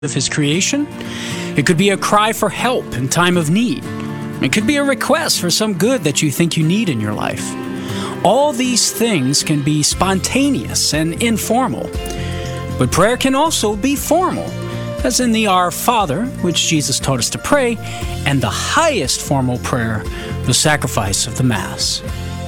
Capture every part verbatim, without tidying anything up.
of his creation. It could be a cry for help in time of need. It could be a request for some good that you think you need in your life. All these things can be spontaneous and informal. But prayer can also be formal, as in the Our Father, which Jesus taught us to pray, and the highest formal prayer, the sacrifice of the Mass.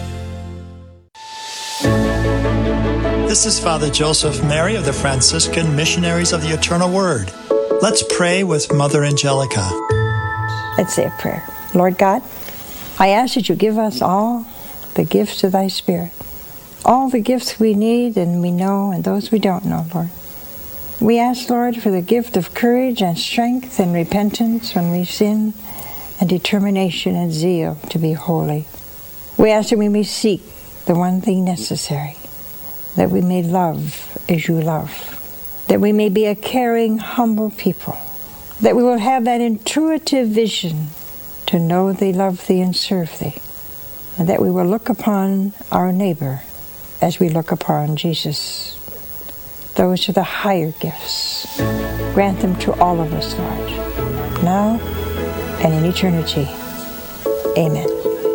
This is Father Joseph Mary of the Franciscan Missionaries of the Eternal Word. Let's pray with Mother Angelica. Let's say a prayer. Lord God, I ask that you give us all the gifts of thy Spirit. All the gifts we need and we know and those we don't know, Lord. We ask, Lord, for the gift of courage and strength and repentance when we sin, and determination and zeal to be holy. We ask that we may seek the one thing necessary, that we may love as you love, that we may be a caring, humble people, that we will have that intuitive vision to know thee, love thee, and serve thee, and that we will look upon our neighbor as we look upon Jesus. Those are the higher gifts. Grant them to all of us, Lord, now and in eternity. Amen.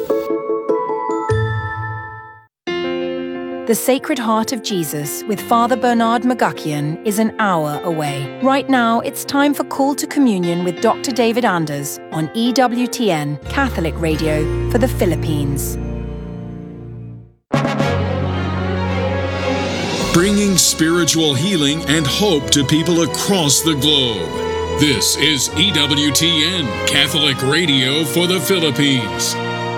The Sacred Heart of Jesus with Father Bernard McGuckian is an hour away. Right now, it's time for Call to Communion with Doctor David Anders on E W T N Catholic Radio for the Philippines. Bringing spiritual healing and hope to people across the globe. This is E W T N Catholic Radio for the Philippines.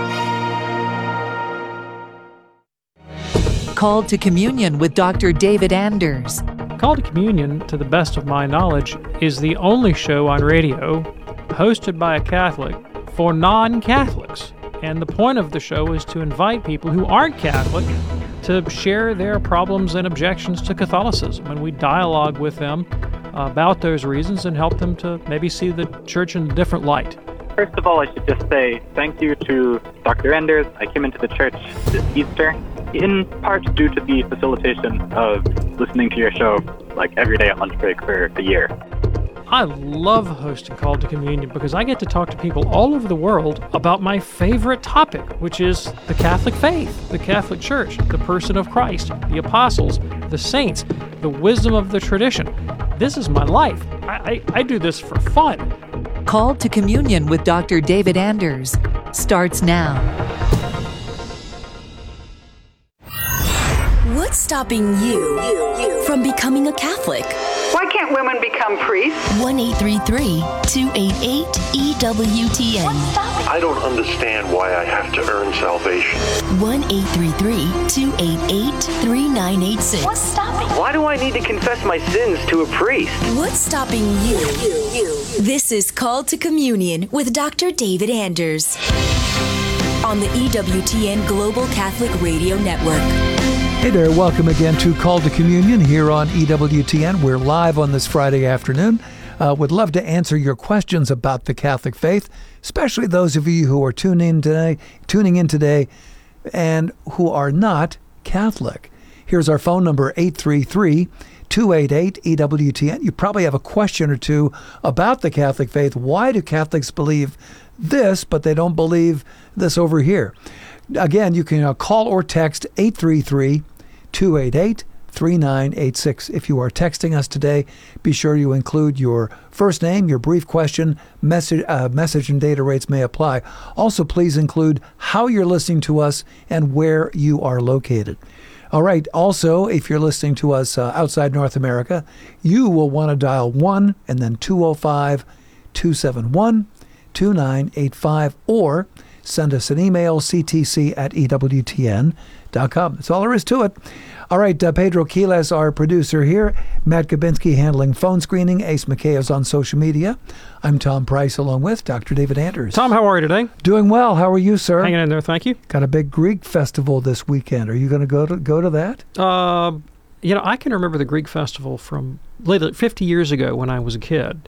Called to Communion with Doctor David Anders. Called to Communion, to the best of my knowledge, is the only show on radio hosted by a Catholic for non-Catholics. And the point of the show is to invite people who aren't Catholic to share their problems and objections to Catholicism. And we dialogue with them about those reasons and help them to maybe see the church in a different light. First of all, I should just say thank you to Doctor Anders. I came into the church this Easter, in part due to the facilitation of listening to your show like every day at lunch break for a year. I love hosting Called to Communion because I get to talk to people all over the world about my favorite topic, which is the Catholic faith, the Catholic Church, the person of Christ, the apostles, the saints, the wisdom of the tradition. This is my life. I, I, I do this for fun. Called to Communion with Doctor David Anders starts now. What's stopping you, you, you from becoming a Catholic? Why can't women become priests? one eight three three, two eight eight, E W T N. I don't understand why I have to earn salvation. one eight three three, two eight eight, three nine eight six. What's stopping? Why do I need to confess my sins to a priest? What's stopping you? you, you. This is Called to Communion with Doctor David Anders on the E W T N Global Catholic Radio Network. Hey there, welcome again to Call to Communion here on E W T N. We're live on this Friday afternoon. Uh, would love to answer your questions about the Catholic faith, especially those of you who are tuning in today, tuning in today and who are not Catholic. Here's our phone number, eight three three, two eight eight, E W T N. You probably have a question or two about the Catholic faith. Why do Catholics believe this, but they don't believe this over here? Again, you can uh, call or text eight three three, two eight eight, three nine eight six. If you are texting us today, be sure you include your first name, your brief question, message, uh, message and data rates may apply. Also, please include how you're listening to us and where you are located. All right. Also, if you're listening to us uh, outside North America, you will want to dial one and then two oh five, two seven one, two nine eight five or send us an email, c t c at e w t n dot com. That's all there is to it. All right, uh, Pedro Quiles, our producer here. Matt Gabinski handling phone screening. Ace McKay is on social media. I'm Tom Price along with Doctor David Anders. Tom, how are you today? Doing well. How are you, sir? Hanging in there, thank you. Got a big Greek festival this weekend. Are you going to go to go to that? Uh, you know, I can remember the Greek festival from late fifty years ago when I was a kid.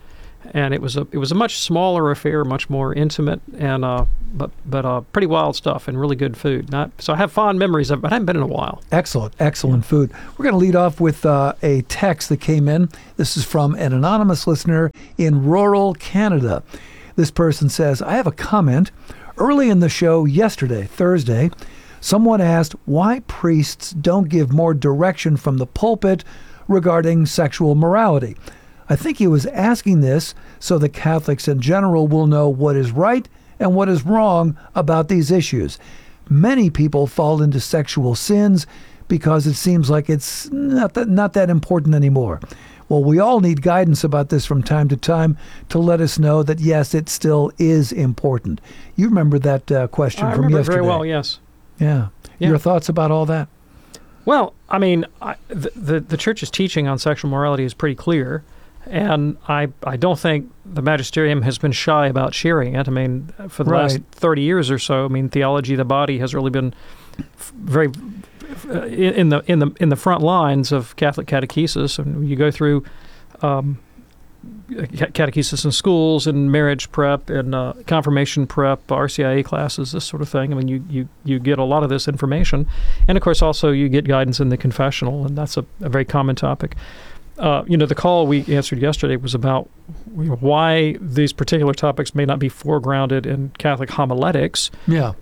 and it was a it was a much smaller affair, much more intimate, and uh, but but uh, pretty wild stuff and really good food. Not, so I have fond memories of it, but I haven't been in a while. Excellent, excellent food. We're going to lead off with uh, a text that came in. This is from an anonymous listener in rural Canada. This person says, I have a comment. Early in the show yesterday, Thursday, someone asked why priests don't give more direction from the pulpit regarding sexual morality. I think he was asking this so that Catholics in general will know what is right and what is wrong about these issues. Many people fall into sexual sins because it seems like it's not that, not that important anymore. Well, we all need guidance about this from time to time to let us know that, yes, it still is important. You remember that uh, question I from remember yesterday. very well, yes. Yeah. yeah. Your thoughts about all that? Well, I mean, I, the, the the Church's teaching on sexual morality is pretty clear, and I I don't think the magisterium has been shy about sharing it. I mean, for the Right. last thirty years or so, I mean, theology of the body has really been f- very uh, in the in the in the front lines of Catholic catechesis. And you go through um, catechesis in schools and marriage prep and uh, confirmation prep, R C I A classes, this sort of thing. I mean, you, you, you get a lot of this information. And, of course, also you get guidance in the confessional, and that's a, a very common topic. Uh, you know, the call we answered yesterday was about you know, why these particular topics may not be foregrounded in Catholic homiletics. Yeah.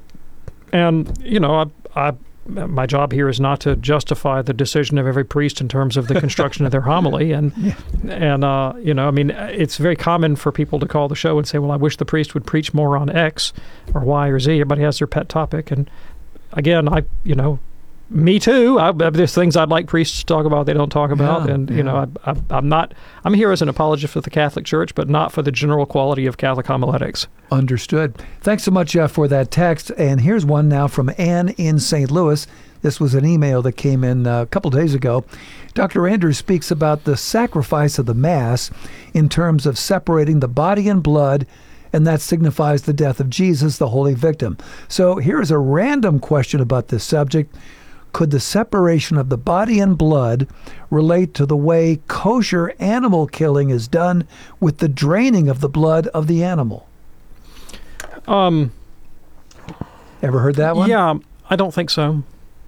And, you know, I, I my job here is not to justify the decision of every priest in terms of the construction of their homily. And, yeah. and uh, you know, I mean, it's very common for people to call the show and say, well, I wish the priest would preach more on X or Y or Z. Everybody has their pet topic. And again, I, you know, me too. I, there's things I'd like priests to talk about they don't talk about. Yeah, and, yeah. you know, I, I, I'm not, I'm here as an apologist for the Catholic Church, but not for the general quality of Catholic homiletics. Understood. Thanks so much uh, for that text. And here's one now from Ann in Saint Louis. This was an email that came in uh, a couple days ago. Doctor Andrews speaks about the sacrifice of the Mass in terms of separating the body and blood, and that signifies the death of Jesus, the holy victim. So here's a random question about this subject. Could the separation of the body and blood relate to the way kosher animal killing is done with the draining of the blood of the animal? Um, Ever heard that one? Yeah, I don't think so.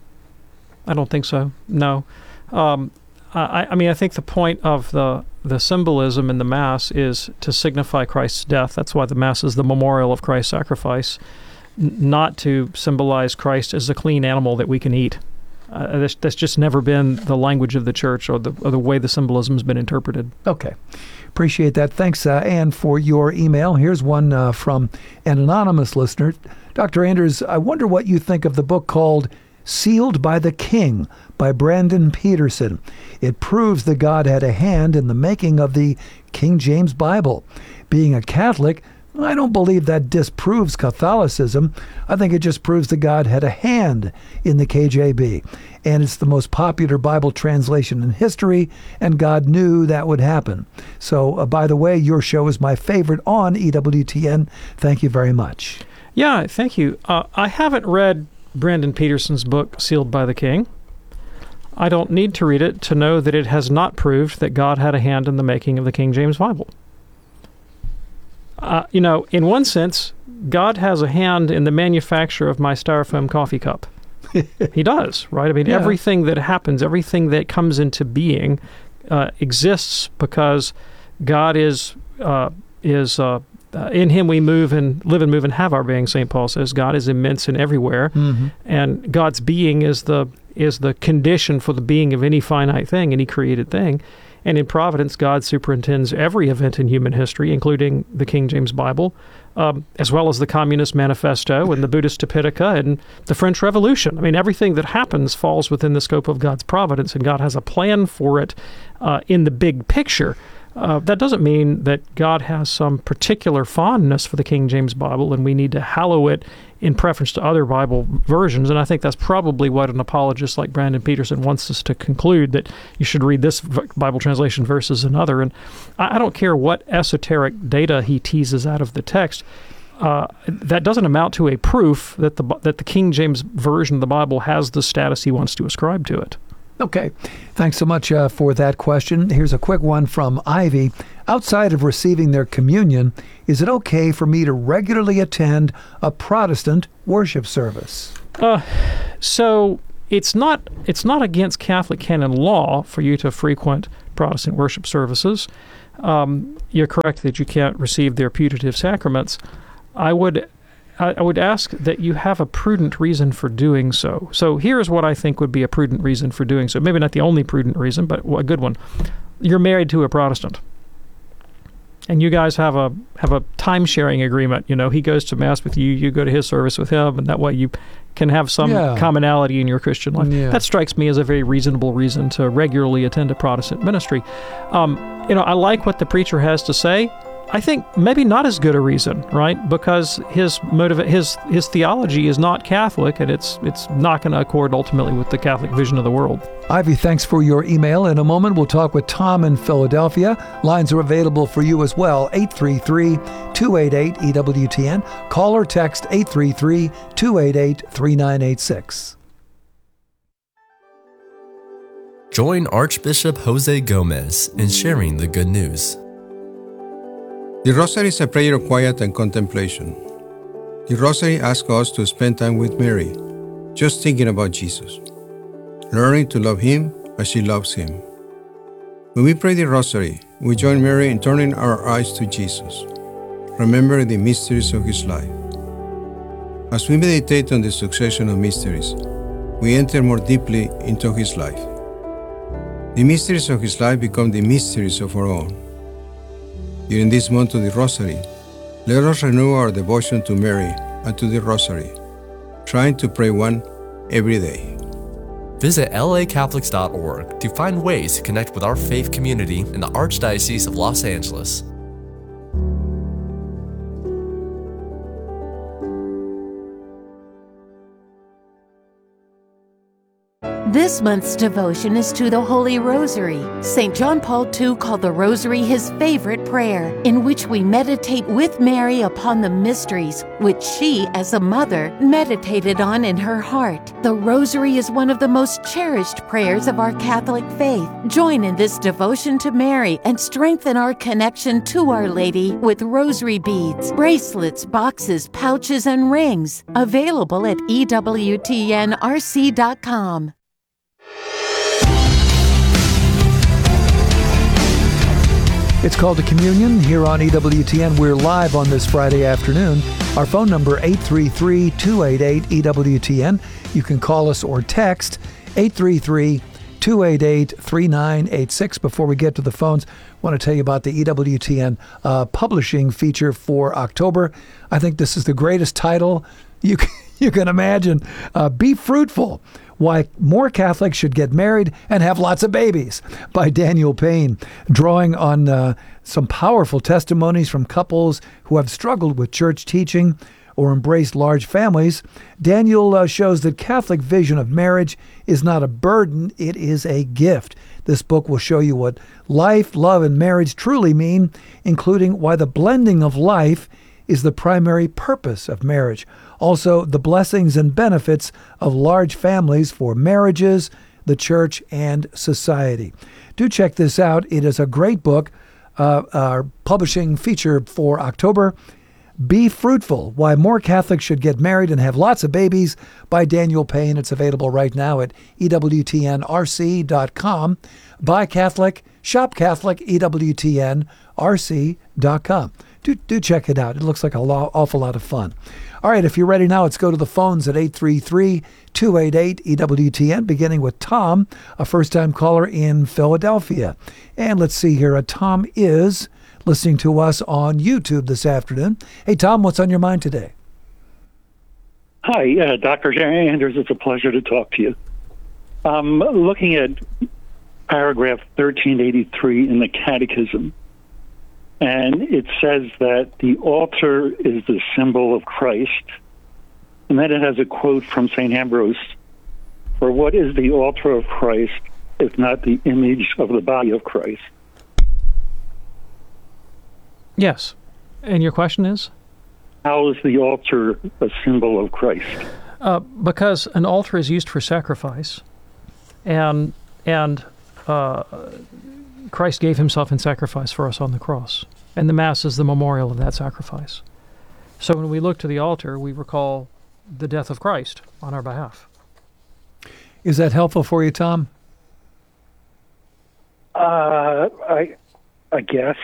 I don't think so. No. Um, I, I mean, I think the point of the the symbolism in the Mass is to signify Christ's death. That's why the Mass is the memorial of Christ's sacrifice, n- not to symbolize Christ as a clean animal that we can eat. Uh, that's, that's just never been the language of the Church or the, or the way the symbolism has been interpreted. Okay. Appreciate that. Thanks, uh, Anne, for your email. Here's one uh, from an anonymous listener. Doctor Anders, I wonder what you think of the book called Sealed by the King by Brandon Peterson. It proves that God had a hand in the making of the King James Bible. Being a Catholic, I don't believe that disproves Catholicism. I think it just proves that God had a hand in the K J B. And it's the most popular Bible translation in history, and God knew that would happen. So, uh, by the way, your show is my favorite on E W T N. Thank you very much. Yeah, thank you. Uh, I haven't read Brandon Peterson's book, Sealed by the King. I don't need to read it to know that it has not proved that God had a hand in the making of the King James Bible. Uh, you know, in one sense, God has a hand in the manufacture of my styrofoam coffee cup. He does, right? I mean, Yeah. everything that happens, everything that comes into being uh, exists because God is uh, is uh, uh, in Him we move and live and move and have our being. Saint Paul says God is immense and everywhere, Mm-hmm. and God's being is the is the condition for the being of any finite thing, any created thing. And in providence, God superintends every event in human history, including the King James Bible, um, as well as the Communist Manifesto and the Buddhist Tipitaka and the French Revolution. I mean, everything that happens falls within the scope of God's providence, and God has a plan for it uh, in the big picture. Uh, that doesn't mean that God has some particular fondness for the King James Bible, and we need to hallow it in preference to other Bible versions. And I think that's probably what an apologist like Brandon Peterson wants us to conclude, that you should read this v- Bible translation versus another. And I, I don't care what esoteric data he teases out of the text. Uh, that doesn't amount to a proof that the that the King James version of the Bible has the status he wants to ascribe to it. Okay. Thanks so much uh, for that question. Here's a quick one from Ivy. Outside of receiving their communion, is it okay for me to regularly attend a Protestant worship service? Uh, so it's not it's not against Catholic canon law for you to frequent Protestant worship services. Um, you're correct that you can't receive their putative sacraments. I would I, I would ask that you have a prudent reason for doing so. So here's what I think would be a prudent reason for doing so. Maybe not the only prudent reason, but a good one. You're married to a Protestant, and you guys have a have a time sharing agreement. You know, he goes to Mass with you, you go to his service with him, and that way you can have some Yeah. commonality in your Christian life. Yeah. That strikes me as a very reasonable reason to regularly attend a Protestant ministry. Um, you know, I like what the preacher has to say. I think maybe not as good a reason, right? Because his motive, his his theology is not Catholic, and it's it's not going to accord ultimately with the Catholic vision of the world. Ivy, thanks for your email. In a moment, we'll talk with Tom in Philadelphia. Lines are available for you as well, eight three three, two eight eight, E W T N. Call or text eight three three, two eight eight, three nine eight six. Join Archbishop Jose Gomez in sharing the good news. The Rosary is a prayer of quiet and contemplation. The Rosary asks us to spend time with Mary, just thinking about Jesus, learning to love Him as she loves Him. When we pray the Rosary, we join Mary in turning our eyes to Jesus, remembering the mysteries of His life. As we meditate on the succession of mysteries, we enter more deeply into His life. The mysteries of His life become the mysteries of our own. During this month of the Rosary, let us renew our devotion to Mary and to the Rosary, trying to pray one every day. Visit L A Catholics dot org to find ways to connect with our faith community in the Archdiocese of Los Angeles. This month's devotion is to the Holy Rosary. Saint John Paul the Second called the Rosary his favorite prayer, in which we meditate with Mary upon the mysteries which she, as a mother, meditated on in her heart. The Rosary is one of the most cherished prayers of our Catholic faith. Join in this devotion to Mary and strengthen our connection to Our Lady with rosary beads, bracelets, boxes, pouches, and rings. Available at E W T N R C dot com. It's called to Communion here on E W T N. We're live on this Friday afternoon. Our phone number, eight three three, two eight eight, E W T N. You can call us or text eight three three, two eight eight, three nine eight six. Before we get to the phones, I want to tell you about the E W T N uh, publishing feature for October. I think this is the greatest title you can, you can imagine. Uh, Be Fruitful: Why More Catholics Should Get Married and Have Lots of Babies, by Daniel Payne, drawing on uh, some powerful testimonies from couples who have struggled with church teaching or embraced large families. Daniel uh, shows that Catholic vision of marriage is not a burden, it is a gift. This book will show you what life, love, and marriage truly mean, including why the blending of life is the primary purpose of marriage. Also, the blessings and benefits of large families for marriages, the church, and society. Do check this out. It is a great book, uh, our publishing feature for October. Be Fruitful: Why More Catholics Should Get Married and Have Lots of Babies, by Daniel Payne. It's available right now at E W T N R C dot com. Buy Catholic, shop Catholic, E W T N R C dot com. Do, do check it out. It looks like an awful lot of fun. All right, if you're ready now, let's go to the phones at eight three three, two eight eight, E W T N, beginning with Tom, a first-time caller in Philadelphia. And let's see here. Uh, Tom is listening to us on YouTube this afternoon. Hey, Tom, what's on your mind today? Hi, uh, Doctor Anders. It's a pleasure to talk to you. I'm looking at paragraph thirteen eighty-three in the Catechism, and it says that the altar is the symbol of Christ. And then it has a quote from Saint Ambrose: "For what is the altar of Christ if not the image of the body of Christ?" Yes. And your question is? How is the altar a symbol of Christ? Uh, because an altar is used for sacrifice. And And uh, Christ gave himself in sacrifice for us on the cross. And the Mass is the memorial of that sacrifice. So when we look to the altar, we recall the death of Christ on our behalf. Is that helpful for you, Tom? Uh, I, I guess.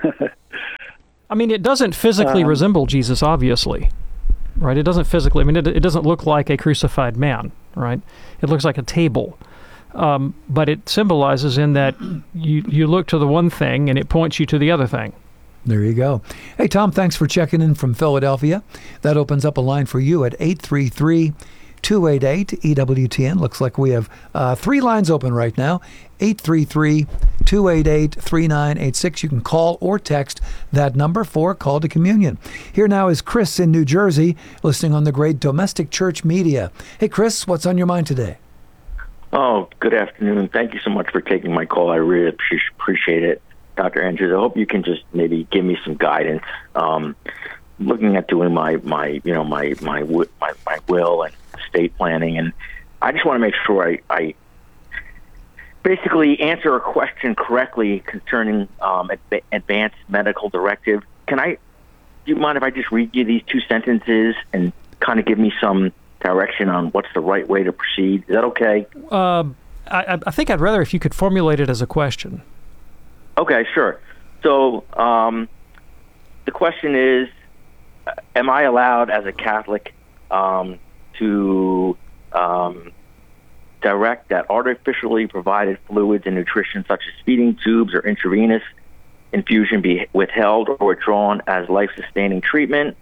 I mean, it doesn't physically um, resemble Jesus, obviously, right? It doesn't physically. I mean, it, it doesn't look like a crucified man, right? It looks like a table. Um, but it symbolizes in that you, you look to the one thing and it points you to the other thing. There you go. Hey, Tom, thanks for checking in from Philadelphia. That opens up a line for you at eight three three, two eight eight, E W T N. Looks like we have uh, three lines open right now. eight three three, two eight eight, three nine eight six. You can call or text that number for Call to Communion. Here now is Chris in New Jersey, listening on the great Domestic Church Media. Hey, Chris, what's on your mind today? Oh, good afternoon. Thank you so much for taking my call. I really appreciate it, Doctor Andrews. I hope you can just maybe give me some guidance. Um, looking at doing my, my you know, my, my, my, my will and estate planning, and I just want to make sure I, I basically answer a question correctly concerning um, ad- advanced medical directive. Can I, do you mind if I just read you these two sentences and kind of give me some direction on what's the right way to proceed? Is that okay? Uh, I, I think I'd rather if you could formulate it as a question. Okay, sure. So um, the question is, am I allowed as a Catholic um, to um, direct that artificially provided fluids and nutrition such as feeding tubes or intravenous infusion be withheld or withdrawn as life-sustaining treatment?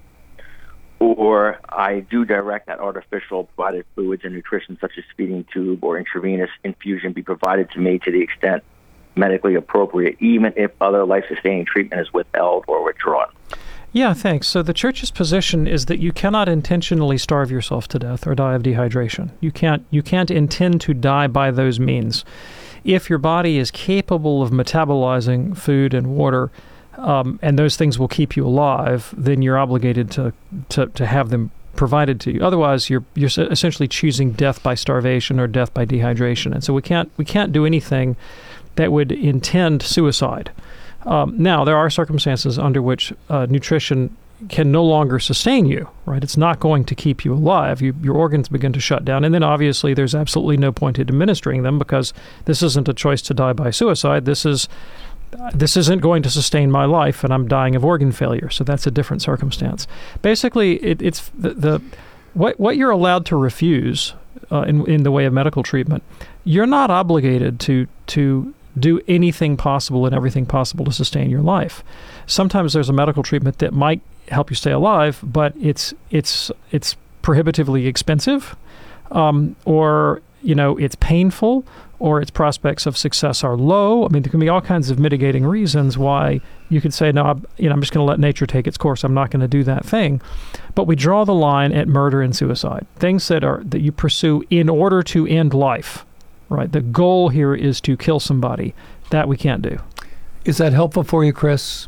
Or I do direct that artificial provided fluids and nutrition such as feeding tube or intravenous infusion be provided to me to the extent medically appropriate, even if other life-sustaining treatment is withheld or withdrawn. Yeah, thanks. So the Church's position is that you cannot intentionally starve yourself to death or die of dehydration. You can't, you can't intend to die by those means. If your body is capable of metabolizing food and water, Um, and those things will keep you alive, then you're obligated to, to, to have them provided to you. Otherwise, you're you're essentially choosing death by starvation or death by dehydration. And so we can't we can't do anything that would intend suicide. Um, now, there are circumstances under which uh, nutrition can no longer sustain you, right? It's not going to keep you alive. You, your organs begin to shut down. And then obviously there's absolutely no point in administering them because this isn't a choice to die by suicide. This is This isn't going to sustain my life, and I'm dying of organ failure. So that's a different circumstance. Basically, it, it's the, the what what you're allowed to refuse uh, in in the way of medical treatment. You're not obligated to to do anything possible and everything possible to sustain your life. Sometimes there's a medical treatment that might help you stay alive, but it's it's it's prohibitively expensive, um, or you know it's painful, or its prospects of success are low. I mean, there can be all kinds of mitigating reasons why you could say, no, I'm, you know, I'm just going to let nature take its course. I'm not going to do that thing. But we draw the line at murder and suicide, things that are that you pursue in order to end life, right? The goal here is to kill somebody. That we can't do. Is that helpful for you, Chris?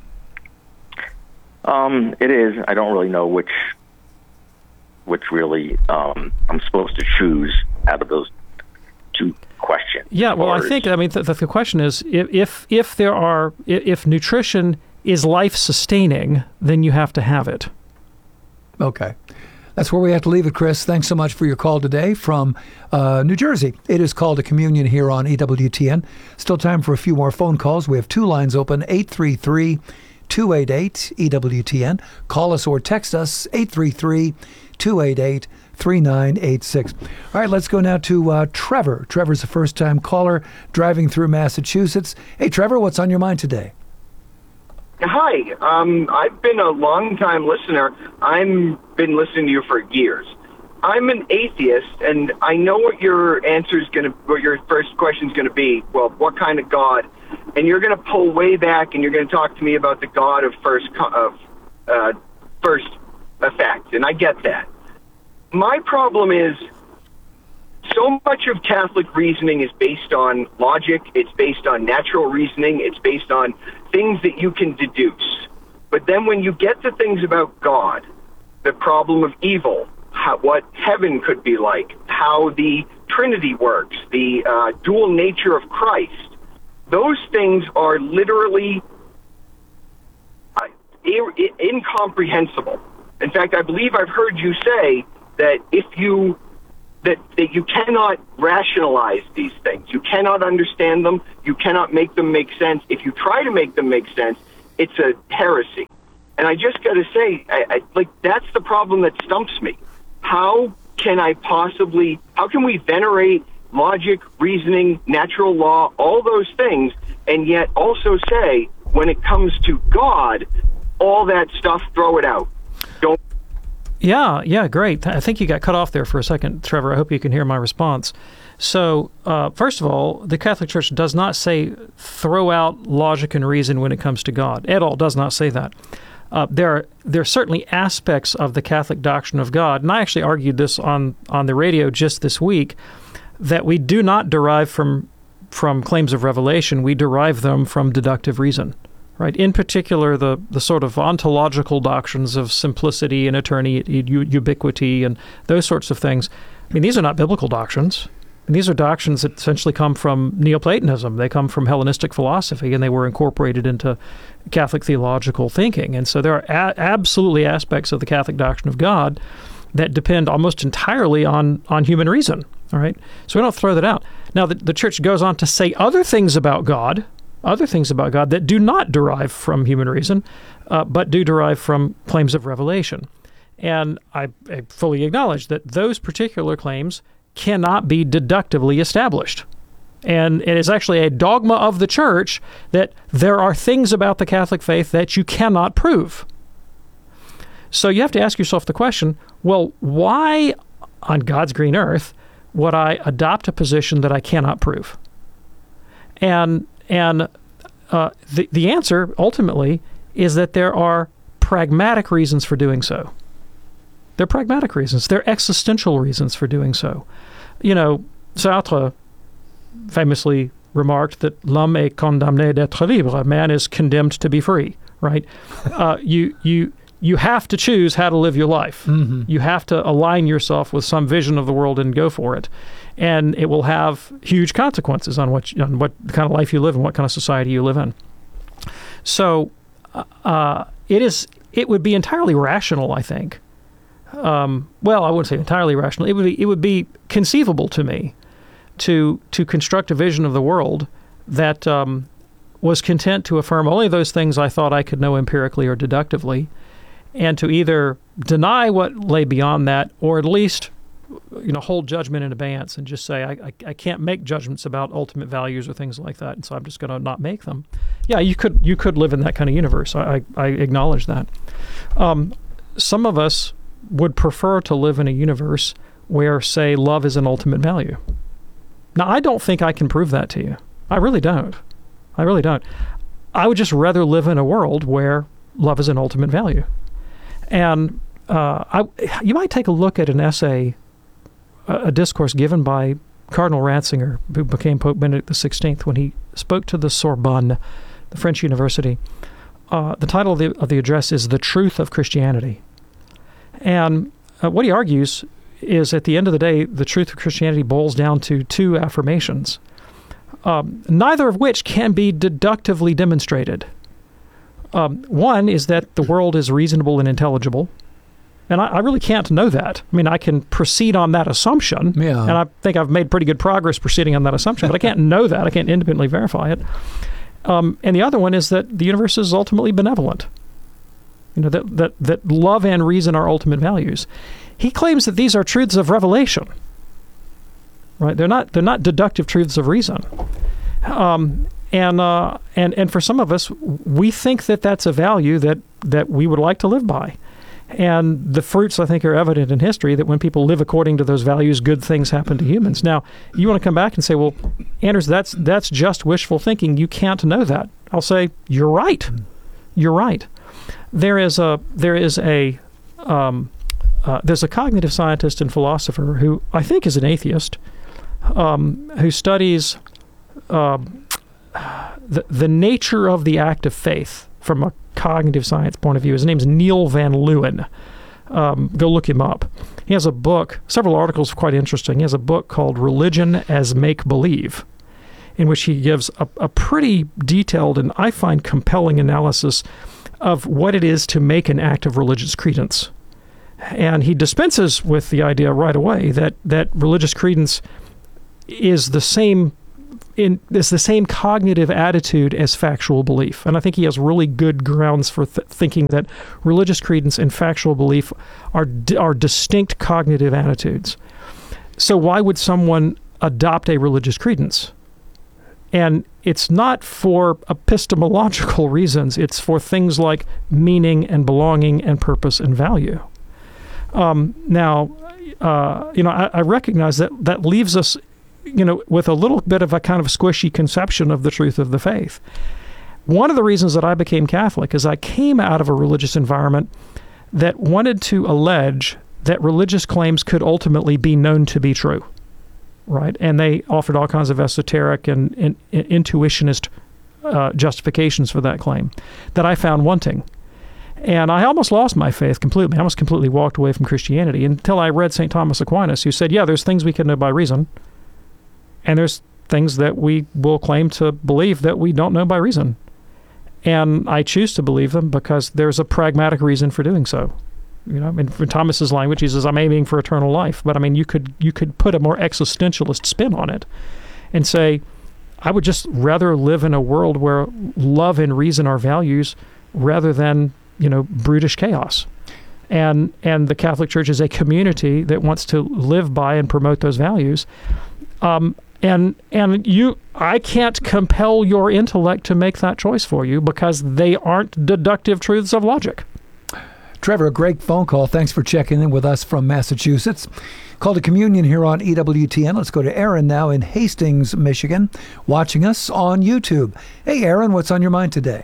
Um, it is. I don't really know which, which really um, I'm supposed to choose out of those two question. Yeah, well, I think, I mean, the, the question is, if, if if there are, if nutrition is life-sustaining, then you have to have it. Okay. That's where we have to leave it, Chris. Thanks so much for your call today from uh, New Jersey. It is Call to Communion here on E W T N. Still time for a few more phone calls. We have two lines open, eight three three, two eight eight, E W T N. Call us or text us, eight three three, two eight eight, three nine eight six. All right, let's go now to uh, Trevor. Trevor's a first-time caller driving through Massachusetts. Hey, Trevor, what's on your mind today? Hi. Um, I've been a long-time listener. I've been listening to you for years. I'm an atheist, and I know what your answer is going to, what your first question is going to be. Well, what kind of God? And you're going to pull way back, and you're going to talk to me about the God of first of uh, first effect, and I get that. My problem is so much of Catholic reasoning is based on logic, it's based on natural reasoning, it's based on things that you can deduce. But then when you get to things about God, the problem of evil, how, what heaven could be like, how the Trinity works, the uh, dual nature of Christ. Those things are literally uh, I- incomprehensible. In fact, I believe I've heard you say that if you that, that you cannot rationalize these things, you cannot understand them, you cannot make them make sense. If you try to make them make sense, it's a heresy. And I just got to say, I, I, like that's the problem that stumps me. How can I possibly? How can we venerate logic, reasoning, natural law, all those things, and yet also say, when it comes to God, all that stuff, throw it out. Don't. Yeah, yeah, great. I think you got cut off there for a second, Trevor. I hope you can hear my response. So, uh, first of all, the Catholic Church does not say throw out logic and reason when it comes to God. At all, does not say that. Uh, there are there are certainly aspects of the Catholic doctrine of God, and I actually argued this on, on the radio just this week, that we do not derive from from claims of revelation. We derive them from deductive reason, right? In particular, the, the sort of ontological doctrines of simplicity and eternity, u- ubiquity, and those sorts of things. I mean, these are not biblical doctrines. And these are doctrines that essentially come from Neoplatonism. They come from Hellenistic philosophy, and they were incorporated into Catholic theological thinking. And so there are a- absolutely aspects of the Catholic doctrine of God that depend almost entirely on, on human reason. All right, so we don't throw that out. Now, the, the Church goes on to say other things about God, other things about God that do not derive from human reason, uh, but do derive from claims of revelation. And I, I fully acknowledge that those particular claims cannot be deductively established. And it is actually a dogma of the Church that there are things about the Catholic faith that you cannot prove. So you have to ask yourself the question, well, why on God's green earth would I adopt a position that I cannot prove? And and uh, the, the answer, ultimately, is that there are pragmatic reasons for doing so. They're pragmatic reasons. They're existential reasons for doing so. You know, Sartre famously remarked that l'homme est condamné d'être libre. Man is condemned to be free, right? uh, you you you have to choose how to live your life. Mm-hmm. You have to align yourself with some vision of the world and go for it. And it will have huge consequences on what you, on what kind of life you live and what kind of society you live in. So uh, it is it would be entirely rational, I think. Um, well, I wouldn't say entirely rational. It would be it would be conceivable to me to to construct a vision of the world that um, was content to affirm only those things I thought I could know empirically or deductively, and to either deny what lay beyond that, or at least, you know, hold judgment in abeyance and just say I, I, I can't make judgments about ultimate values or things like that, and so I'm just going to not make them. Yeah, you could you could live in that kind of universe. I I, I acknowledge that. Um, some of us would prefer to live in a universe where, say, love is an ultimate value. Now, I don't think I can prove that to you. I really don't. I really don't. I would just rather live in a world where love is an ultimate value. And uh, I, you might take a look at an essay, a, a discourse given by Cardinal Ratzinger, who became Pope Benedict the sixteenth, when he spoke to the Sorbonne, the French university. Uh, the title of the, of the address is The Truth of Christianity. And uh, what he argues is, at the end of the day, the truth of Christianity boils down to two affirmations, um, neither of which can be deductively demonstrated. Um, one is that the world is reasonable and intelligible, and I, I really can't know that. I mean, I can proceed on that assumption, yeah. and I think I've made pretty good progress proceeding on that assumption, but I can't know that. I can't independently verify it. Um, and the other one is that the universe is ultimately benevolent. You know, that, that, that love and reason are ultimate values. He claims that these are truths of revelation, right? They're not they're not deductive truths of reason. Um, and uh, and and for some of us, we think that that's a value that, that we would like to live by. And the fruits, I think, are evident in history that when people live according to those values, good things happen to humans. Now, you want to come back and say, well, Anders, that's that's just wishful thinking. You can't know that. I'll say, you're right. You're right. There is a there is a um, uh, there's a cognitive scientist and philosopher who I think is an atheist, um, who studies um, the the nature of the act of faith from a cognitive science point of view. His name's Neil Van Leeuwen. Um, go look him up. He has a book, several articles quite interesting. He has a book called Religion as Make-Believe, in which he gives a, a pretty detailed and I find compelling analysis of what it is to make an act of religious credence. And he dispenses with the idea right away that, that religious credence is the same in is the same cognitive attitude as factual belief. And I think he has really good grounds for th- thinking that religious credence and factual belief are di- are distinct cognitive attitudes. So why would someone adopt a religious credence? And it's not for epistemological reasons. It's for things like meaning and belonging and purpose and value. Um, now, uh, you know, I, I recognize that that leaves us, you know, with a little bit of a kind of squishy conception of the truth of the faith. One of the reasons that I became Catholic is I came out of a religious environment that wanted to allege that religious claims could ultimately be known to be true, right? And they offered all kinds of esoteric and, and, and intuitionist uh, justifications for that claim that I found wanting. And I almost lost my faith completely. I almost completely walked away from Christianity until I read Saint Thomas Aquinas, who said, yeah, there's things we can know by reason, and there's things that we will claim to believe that we don't know by reason. And I choose to believe them because there's a pragmatic reason for doing so. You know, in Thomas's language, he says, I'm aiming for eternal life. But I mean, you could you could put a more existentialist spin on it and say, I would just rather live in a world where love and reason are values rather than, you know, brutish chaos. And and the Catholic Church is a community that wants to live by and promote those values. Um, and and you, I can't compel your intellect to make that choice for you because they aren't deductive truths of logic. Trevor, a great phone call. Thanks for checking in with us from Massachusetts. Call to Communion here on E W T N. Let's go to Aaron now in Hastings, Michigan, watching us on YouTube. Hey, Aaron, what's on your mind today?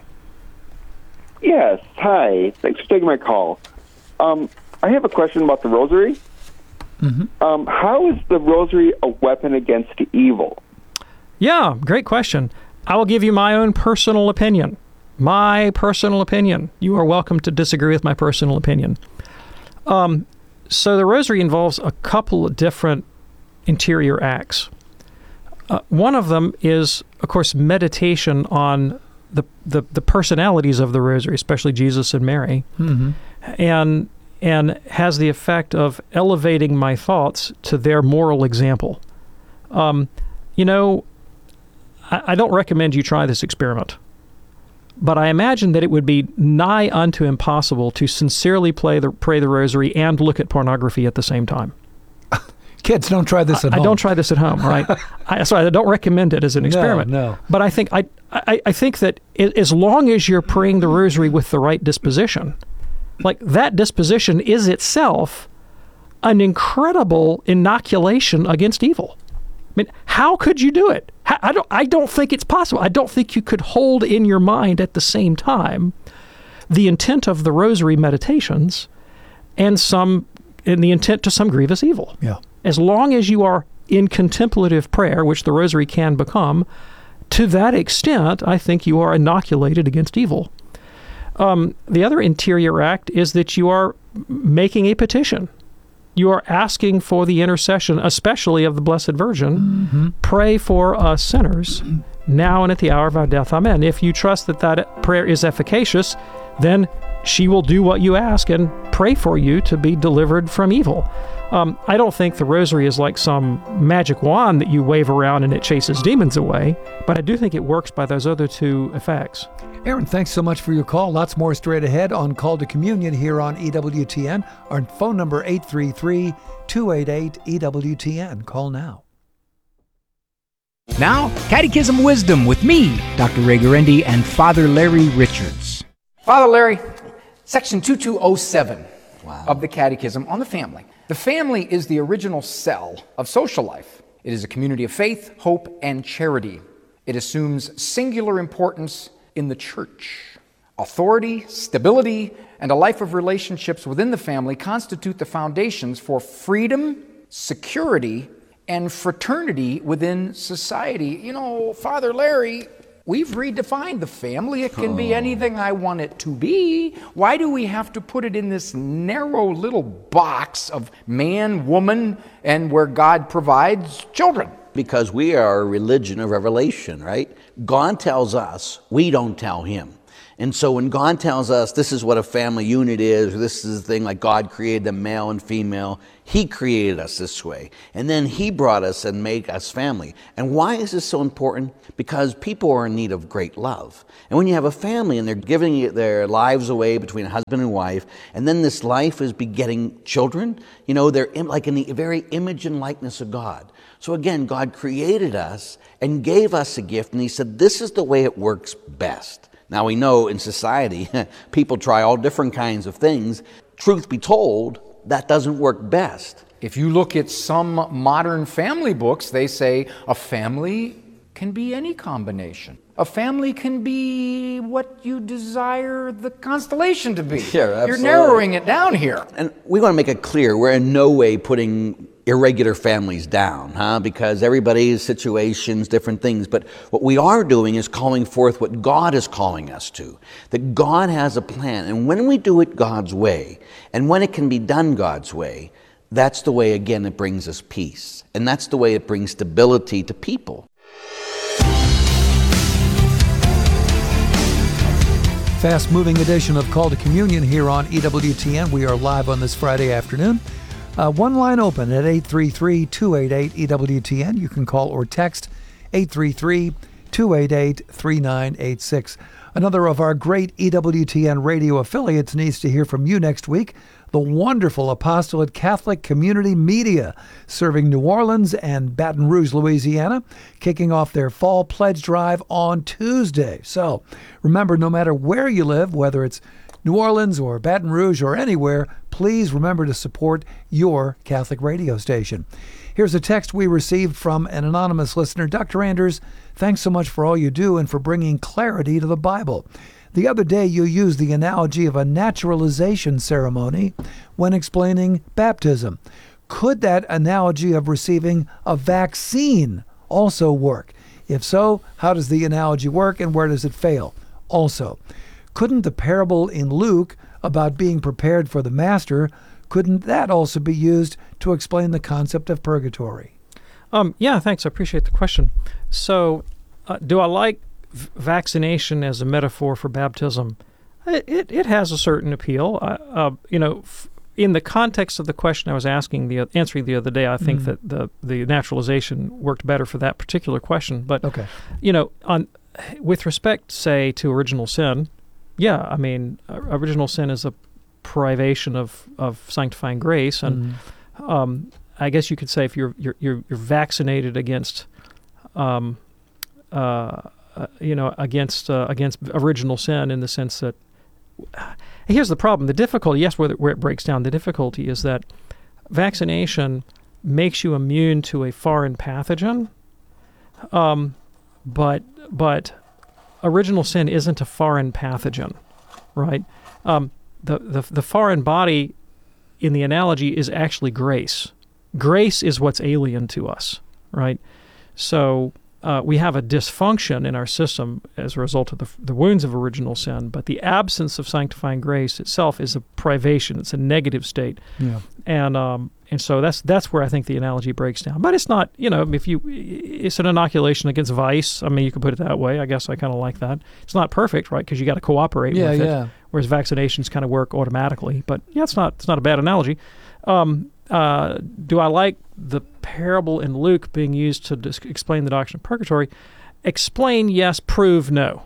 Yes, hi. Thanks for taking my call. Um, I have a question about the rosary. Mm-hmm. Um, how is the rosary a weapon against evil? Yeah, great question. I will give you my own personal opinion. My personal opinion. You are welcome to disagree with my personal opinion. Um, so the rosary involves a couple of different interior acts. Uh, one of them is, of course, meditation on the, the, the personalities of the rosary, especially Jesus and Mary, mm-hmm. and and has the effect of elevating my thoughts to their moral example. Um, you know, I, I don't recommend you try this experiment, but I imagine that it would be nigh unto impossible to sincerely play the, pray the rosary and look at pornography at the same time. Kids, don't try this at I, home. I don't try this at home, right? I, sorry, I don't recommend it as an experiment. No, no. But I think I, I, I think that it, as long as you're praying the rosary with the right disposition, like that disposition is itself an incredible inoculation against evil. I mean, how could you do it? How, I don't. I don't think it's possible. I don't think you could hold in your mind at the same time the intent of the rosary meditations and some, and the intent to some grievous evil. Yeah. As long as you are in contemplative prayer, which the rosary can become, to that extent, I think you are inoculated against evil. Um, the other interior act is that you are making a petition. You are asking for the intercession, especially of the Blessed Virgin. Mm-hmm. Pray for us sinners, now and at the hour of our death. Amen. If you trust that that prayer is efficacious, then she will do what you ask and pray for you to be delivered from evil. Um, I don't think the rosary is like some magic wand that you wave around and it chases demons away, but I do think it works by those other two effects. Aaron, thanks so much for your call. Lots more straight ahead on Call to Communion here on E W T N. Our phone number eight three three, two eight eight, E W T N. Call now. Now, Catechism Wisdom with me, Doctor Ray Guarendi, and Father Larry Richards. Father Larry, section two two oh seven wow. of the Catechism on the family. The family is the original cell of social life. It is a community of faith, hope, and charity. It assumes singular importance in the church. Authority, stability, and a life of relationships within the family constitute the foundations for freedom, security, and fraternity within society. You know, Father Larry, We've redefined the family. It can oh. be anything I want it to be. Why do we have to put it in this narrow little box of man, woman, and where God provides children? Because we are a religion of revelation, right? God tells us, we don't tell him. And so when God tells us this is what a family unit is, or this is the thing like God created them male and female, he created us this way. And then he brought us and made us family. And why is this so important? Because people are in need of great love. And when you have a family and they're giving their lives away between a husband and wife, and then this life is begetting children, you know, they're like in the very image and likeness of God. So again, God created us and gave us a gift, and he said, this is the way it works best. Now we know in society, people try all different kinds of things. Truth be told, that doesn't work best. If you look at some modern family books, they say a family can be any combination. A family can be what you desire the constellation to be. Yeah, absolutely. You're narrowing it down here. And we want to make it clear, we're in no way putting irregular families down, huh? Because everybody's situations, different things. But what we are doing is calling forth what God is calling us to. That God has a plan. And when we do it God's way, and when it can be done God's way, that's the way, again, it brings us peace. And that's the way it brings stability to people. Fast-moving edition of Call to Communion here on E W T N. We are live on this Friday afternoon. Uh, one line open at eight three three, two eight eight, E W T N. You can call or text eight three three, two eight eight, three nine eight six. Another of our great E W T N radio affiliates needs to hear from you next week. The wonderful Apostolate Catholic Community Media, serving New Orleans and Baton Rouge, Louisiana, kicking off their fall pledge drive on Tuesday. So remember, no matter where you live, whether it's New Orleans or Baton Rouge or anywhere, please remember to support your Catholic radio station. Here's a text we received from an anonymous listener. Doctor Anders, thanks so much for all you do and for bringing clarity to the Bible. The other day you used the analogy of a naturalization ceremony when explaining baptism. Could that analogy of receiving a vaccine also work? If so, how does the analogy work and where does it fail? Also, couldn't the parable in Luke about being prepared for the master, couldn't that also be used to explain the concept of purgatory? Um, yeah, thanks. I appreciate the question. So, uh, do I like v- vaccination as a metaphor for baptism? It it, it has a certain appeal. Uh, uh, you know, f- in the context of the question I was asking, the uh, answering the other day, I think mm. that the the naturalization worked better for that particular question. But okay. you know, on with respect, say, to original sin. Yeah, I mean, uh, original sin is a privation of, of sanctifying grace, and mm. um, I guess you could say if you're you're you're, you're vaccinated against, um, uh, uh, you know, against uh, against original sin in the sense that here's the problem: the difficulty. Yes, where, where it breaks down, the difficulty is that vaccination makes you immune to a foreign pathogen, um, but but. Original sin isn't a foreign pathogen, right? Um, the, the the foreign body in the analogy is actually grace. Grace is what's alien to us, right? So uh, we have a dysfunction in our system as a result of the, the wounds of original sin, but the absence of sanctifying grace itself is a privation. It's a negative state. Yeah. And um, and so that's that's where I think the analogy breaks down. But it's not, you know, if you, it's an inoculation against vice. I mean, you could put it that way. I guess I kind of like that. It's not perfect, right? Because you got to cooperate yeah, with it. Yeah. Whereas vaccinations kind of work automatically. But yeah, it's not it's not a bad analogy. Um, uh, do I like the parable in Luke being used to dis- explain the doctrine of purgatory? Explain yes, prove no.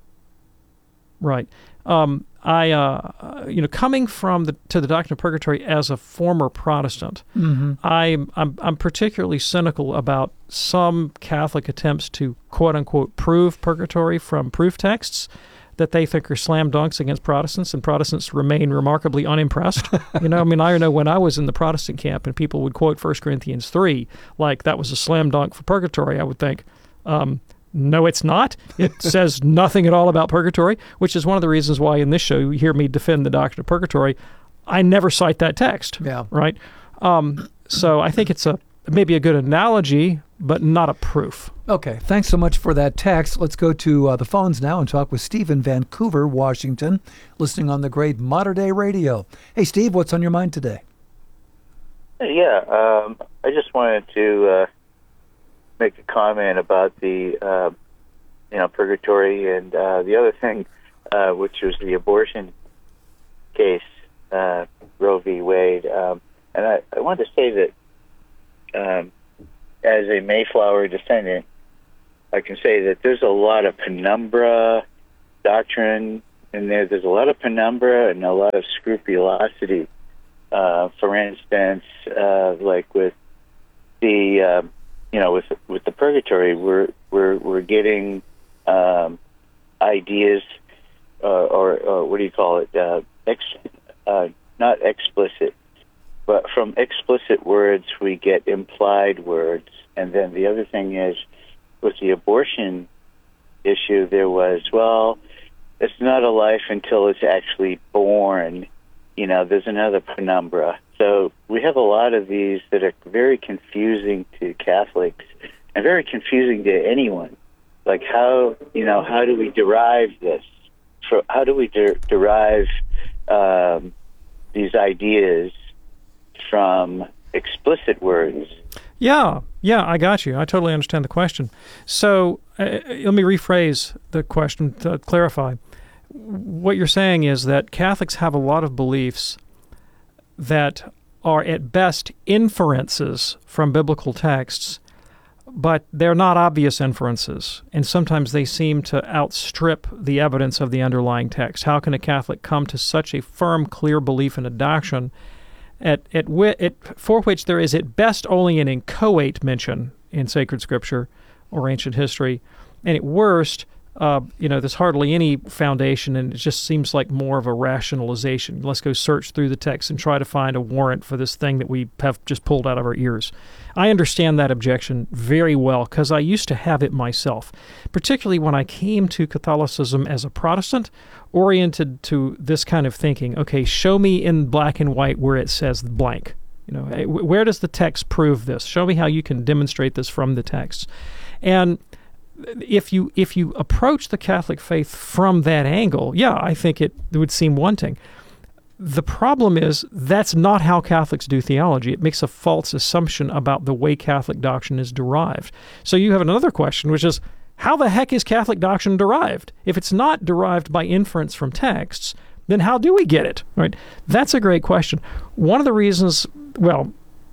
Right. Um, I, uh, you know, coming from the to the doctrine of purgatory as a former Protestant, mm-hmm. I'm, I'm I'm particularly cynical about some Catholic attempts to quote unquote prove purgatory from proof texts that they think are slam dunks against Protestants, and Protestants remain remarkably unimpressed. You know, I mean, I know when I was in the Protestant camp and people would quote First Corinthians three like that was a slam dunk for purgatory, I would think, um, no, it's not. It says nothing at all about purgatory, which is one of the reasons why in this show you hear me defend the doctrine of purgatory. I never cite that text. Yeah. Right? Um, so I think it's a maybe a good analogy, but not a proof. Okay, thanks so much for that text. Let's go to uh, the phones now and talk with Steve in Vancouver, Washington, listening on the great Modern Day Radio. Hey, Steve, what's on your mind today? Yeah, um, I just wanted to uh, make a comment about the, uh, you know, purgatory and uh, the other thing, uh, which was the abortion case, uh, Roe v. Wade. Um, and I, I wanted to say that um, as a Mayflower descendant, I can say that there's a lot of penumbra doctrine in there. There's a lot of penumbra and a lot of scrupulosity. Uh, for instance, uh, like with the, uh, you know, with with the purgatory, we're we're we're getting um, ideas, uh, or, or what do you call it? Uh, ex, uh, not explicit, but from explicit words we get implied words. And then the other thing is, with the abortion issue, there was, well, it's not a life until it's actually born. You know, there's another penumbra. So we have a lot of these that are very confusing to Catholics and very confusing to anyone. Like how, you know, how do we derive this? For, how do we de- derive um, these ideas from explicit words? Yeah, yeah, I got you. I totally understand the question. So uh, let me rephrase the question to clarify. What you're saying is that Catholics have a lot of beliefs that are at best inferences from biblical texts, but they're not obvious inferences, and sometimes they seem to outstrip the evidence of the underlying text. How can a Catholic come to such a firm, clear belief in a doctrine at, at, at, for which there is at best only an inchoate mention in sacred scripture or ancient history, and at worst, Uh, you know, there's hardly any foundation, and it just seems like more of a rationalization. Let's go search through the text and try to find a warrant for this thing that we have just pulled out of our ears. I understand that objection very well because I used to have it myself, particularly when I came to Catholicism as a Protestant, oriented to this kind of thinking. Okay, show me in black and white where it says blank. You know, where does the text prove this? Show me how you can demonstrate this from the text. And If you if you approach the Catholic faith from that angle, yeah, I think it would seem wanting. The problem is that's not how Catholics do theology. It makes a false assumption about the way Catholic doctrine is derived. So you have another question, which is, how the heck is Catholic doctrine derived? If it's not derived by inference from texts, then how do we get it? Right? That's a great question. One of the reasons, well,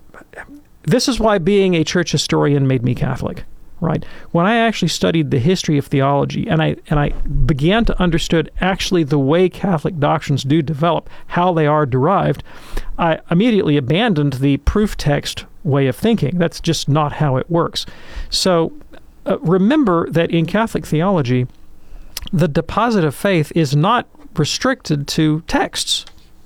this is why being a church historian made me Catholic. Right. When I actually studied the history of theology and I and I began to understand actually the way Catholic doctrines do develop, how they are derived, I immediately abandoned the proof text way of thinking. That's just not how it works. So uh, remember that in Catholic theology, the deposit of faith is not restricted to texts.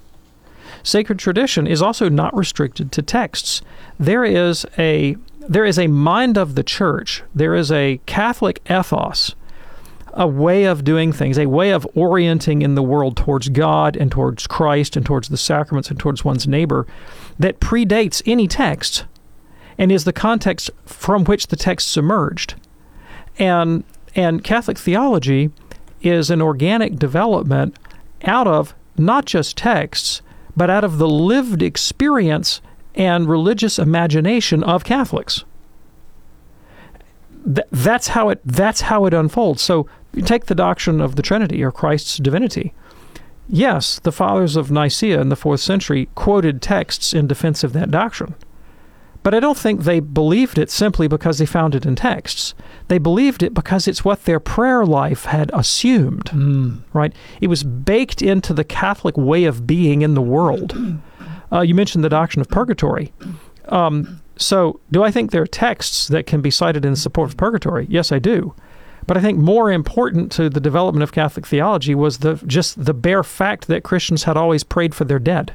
Sacred tradition is also not restricted to texts. There is a There is a mind of the church. There is a Catholic ethos, a way of doing things, a way of orienting in the world towards God and towards Christ and towards the sacraments and towards one's neighbor that predates any text and is the context from which the texts emerged. And, and Catholic theology is an organic development out of not just texts, but out of the lived experience and religious imagination of Catholics. Th- that's how it that's how it unfolds. So you take the doctrine of the Trinity or Christ's divinity. Yes, the fathers of Nicaea in the fourth century quoted texts in defense of that doctrine. But I don't think they believed it simply because they found it in texts. They believed it because it's what their prayer life had assumed. Mm. Right? It was baked into the Catholic way of being in the world. Uh, you mentioned the doctrine of purgatory. Um, so do I think there are texts that can be cited in support of purgatory? Yes, I do. But I think more important to the development of Catholic theology was the just the bare fact that Christians had always prayed for their dead.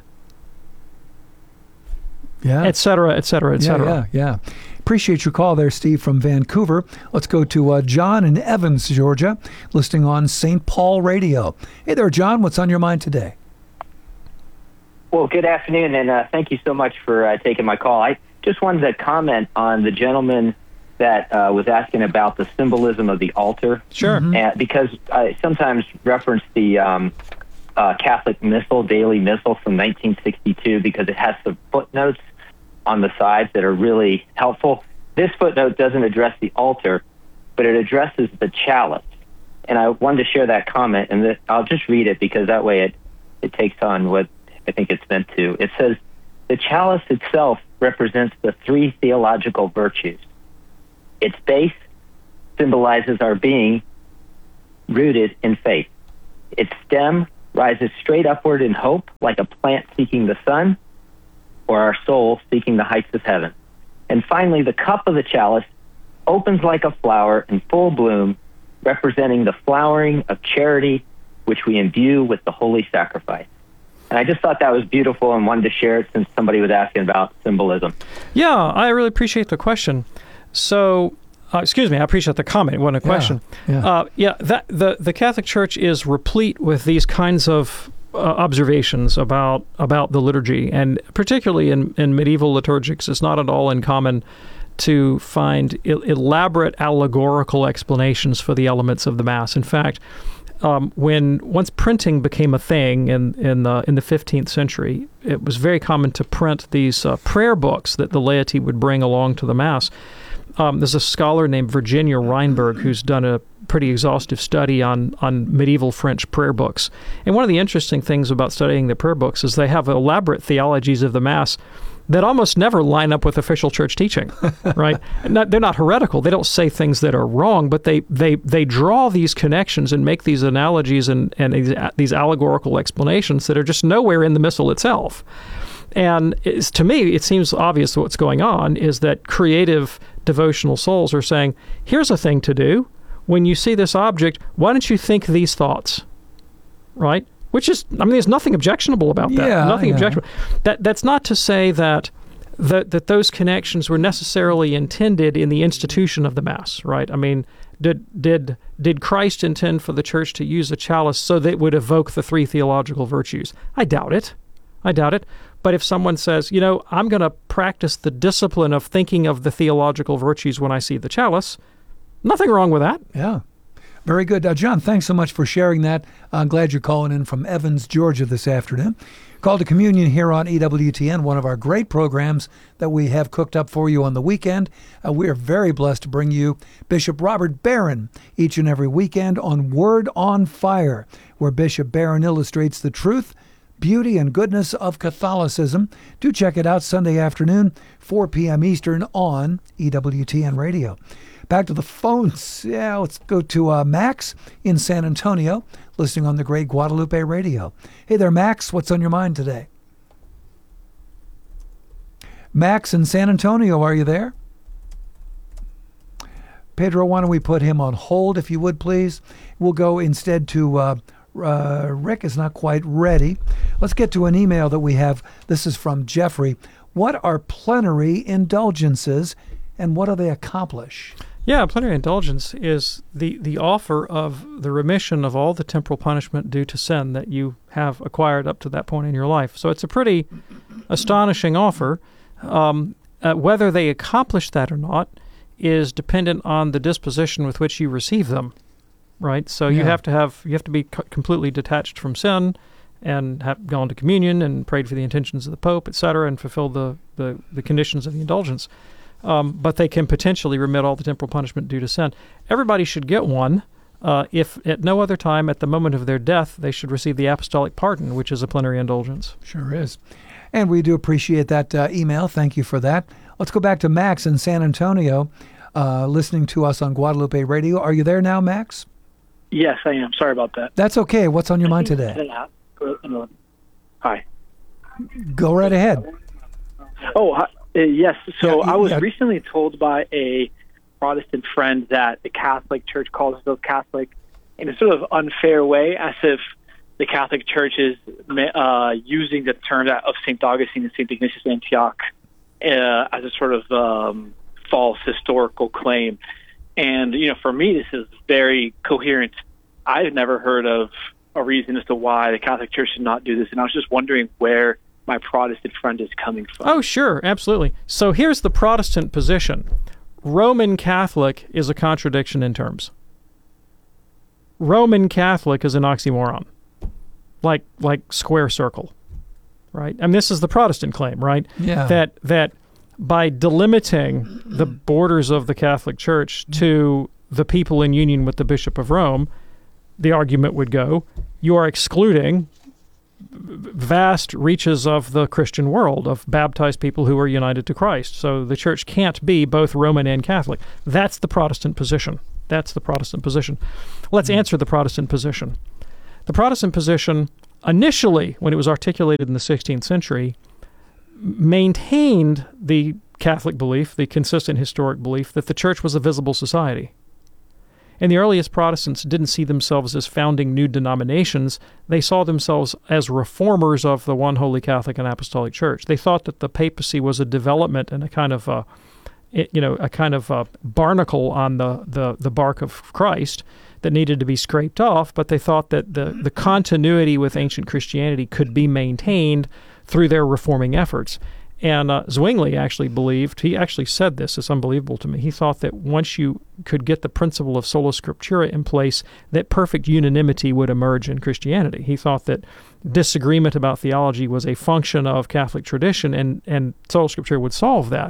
Yeah. Et cetera, et cetera, et cetera. Yeah, yeah, yeah. Appreciate your call there, Steve, from Vancouver. Let's go to uh, John in Evans, Georgia, listening on Saint Paul Radio. Hey there, John. What's on your mind today? Well, good afternoon, and uh, thank you so much for uh, taking my call. I just wanted to comment on the gentleman that uh, was asking about the symbolism of the altar. Sure. Mm-hmm. And because I sometimes reference the um, uh, Catholic Missal, Daily Missal from nineteen sixty-two, because it has some footnotes on the sides that are really helpful. This footnote doesn't address the altar, but it addresses the chalice. And I wanted to share that comment, and that I'll just read it because that way it, it takes on what I think it's meant to. It says, the chalice itself represents the three theological virtues. Its base symbolizes our being rooted in faith. Its stem rises straight upward in hope, like a plant seeking the sun, or our soul seeking the heights of heaven. And finally, the cup of the chalice opens like a flower in full bloom, representing the flowering of charity, which we imbue with the holy sacrifice. And I just thought that was beautiful and wanted to share it since somebody was asking about symbolism. Yeah, I really appreciate the question. So, uh, excuse me, I appreciate the comment. It wasn't a question. Yeah, yeah. Uh, yeah that, the, the Catholic Church is replete with these kinds of uh, observations about about the liturgy, and particularly in, in medieval liturgics, it's not at all uncommon to find el- elaborate allegorical explanations for the elements of the Mass. In fact, Um, when once printing became a thing in in the in the fifteenth century, it was very common to print these uh, prayer books that the laity would bring along to the Mass. Um, there's a scholar named Virginia Reinberg who's done a pretty exhaustive study on on medieval French prayer books. And one of the interesting things about studying the prayer books is they have elaborate theologies of the Mass that almost never line up with official church teaching, right? Not, they're not heretical. They don't say things that are wrong, but they they they draw these connections and make these analogies and, and these, these allegorical explanations that are just nowhere in the Missal itself. And it's, to me, it seems obvious what's going on is that creative devotional souls are saying, here's a thing to do. When you see this object, why don't you think these thoughts, right? Which is, I mean, there's nothing objectionable about that. Yeah, nothing yeah. objectionable. That that's not to say that that that those connections were necessarily intended in the institution of the Mass, right? I mean, did did did Christ intend for the Church to use a chalice so that it would evoke the three theological virtues? I doubt it. I doubt it. But if someone says, you know, I'm going to practice the discipline of thinking of the theological virtues when I see the chalice, nothing wrong with that. Yeah. Very good. Uh, John, thanks so much for sharing that. I'm glad you're calling in from Evans, Georgia this afternoon. Call to Communion here on E W T N, one of our great programs that we have cooked up for you on the weekend. Uh, we are very blessed to bring you Bishop Robert Barron each and every weekend on Word on Fire, where Bishop Barron illustrates the truth, beauty, and goodness of Catholicism. Do check it out Sunday afternoon, four p.m. Eastern on E W T N Radio. Back to the phones. Yeah, let's go to uh, Max in San Antonio, listening on the great Guadalupe Radio. Hey there, Max. What's on your mind today? Max in San Antonio, are you there? Pedro, why don't we put him on hold, if you would, please? We'll go instead to uh, uh, Rick is not quite ready. Let's get to an email that we have. This is from Jeffrey. What are plenary indulgences, and what do they accomplish? Yeah, plenary indulgence is the, the offer of the remission of all the temporal punishment due to sin that you have acquired up to that point in your life. So it's a pretty astonishing offer. Um, uh, whether they accomplish that or not is dependent on the disposition with which you receive them, right? So Yeah. you have to have you have to be c- completely detached from sin, and have gone to communion and prayed for the intentions of the Pope, et cetera, and fulfilled the, the, the conditions of the indulgence. Um, but they can potentially remit all the temporal punishment due to sin. Everybody should get one. Uh, if at no other time, at the moment of their death, they should receive the apostolic pardon, which is a plenary indulgence. Sure is. And we do appreciate that uh, email. Thank you for that. Let's go back to Max in San Antonio, uh, listening to us on Guadalupe Radio. Are you there now, Max? Yes, I am. Sorry about that. That's okay. What's on your mind today? Hi. Go right ahead. Oh, hi. Uh, yes. So Yeah, I was yeah. recently told by a Protestant friend that the Catholic Church calls itself Catholic in a sort of unfair way, as if the Catholic Church is uh, using the term of Saint Augustine and Saint Ignatius of Antioch uh, as a sort of um, false historical claim. And, you know, for me, this is very coherent. I've never heard of a reason as to why the Catholic Church should not do this, and I was just wondering where my Protestant friend is coming from. Oh, sure, absolutely. So here's the Protestant position. Roman Catholic is a contradiction in terms. Roman Catholic is an oxymoron, like like square circle, right? I mean, this is the Protestant claim, right? Yeah. That that by delimiting the borders of the Catholic Church to the people in union with the Bishop of Rome, the argument would go, you are excluding vast reaches of the Christian world, of baptized people who are united to Christ. So the church can't be both Roman and Catholic. That's the Protestant position. That's the Protestant position. Let's mm-hmm. answer the Protestant position. The Protestant position, initially, when it was articulated in the sixteenth century, maintained the Catholic belief, the consistent historic belief, that the church was a visible society. And the earliest Protestants didn't see themselves as founding new denominations. They saw themselves as reformers of the one holy Catholic and Apostolic Church. They thought that the papacy was a development and a kind of a, you know, a kind of a barnacle on the, the, the bark of Christ that needed to be scraped off, but they thought that the, the continuity with ancient Christianity could be maintained through their reforming efforts. And uh, Zwingli actually believed, he actually said this, it's unbelievable to me, he thought that once you could get the principle of sola scriptura in place, that perfect unanimity would emerge in Christianity. He thought that disagreement about theology was a function of Catholic tradition, and, and sola scriptura would solve that.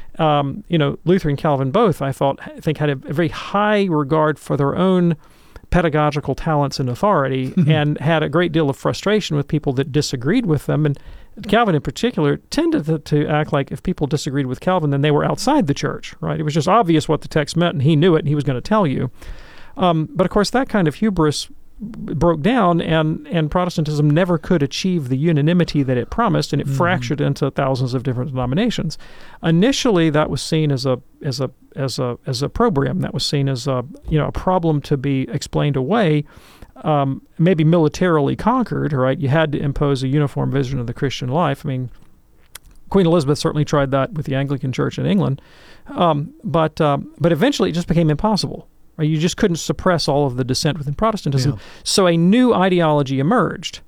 Um, you know, Luther and Calvin both, I thought, I think had a, a very high regard for their own pedagogical talents and authority, and had a great deal of frustration with people that disagreed with them. And Calvin in particular tended to, to act like if people disagreed with Calvin, then they were outside the church, right? It was just obvious what the text meant, and he knew it, and he was going to tell you. Um, but of course, that kind of hubris broke down, and, and Protestantism never could achieve the unanimity that it promised, and it mm-hmm. fractured into thousands of different denominations. Initially, that was seen as a as a as a as a probrium. That was seen as a you know a problem to be explained away, um, maybe militarily conquered. Right, you had to impose a uniform vision of the Christian life. I mean, Queen Elizabeth certainly tried that with the Anglican Church in England, um, but um, but eventually it just became impossible. You just couldn't suppress all of the dissent within Protestantism. Yeah. So a new ideology emerged.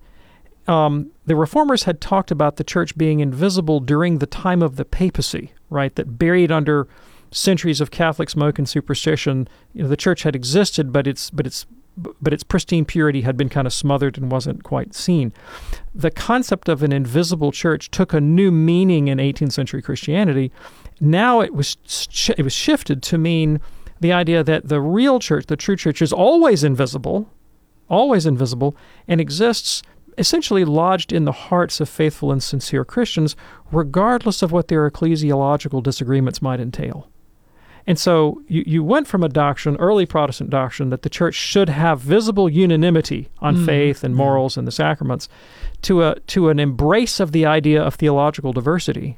Um, the Reformers had talked about the church being invisible during the time of the papacy, right? That buried under centuries of Catholic smoke and superstition, you know, the church had existed, but its but its but its pristine purity had been kind of smothered and wasn't quite seen. The concept of an invisible church took a new meaning in eighteenth century Christianity. Now it was sh- it was shifted to mean the idea that the real church, the true church, is always invisible, always invisible, and exists essentially lodged in the hearts of faithful and sincere Christians, regardless of what their ecclesiological disagreements might entail. And so you, you went from a doctrine, early Protestant doctrine, that the church should have visible unanimity on mm. faith and morals and the sacraments, to a to an embrace of the idea of theological diversity,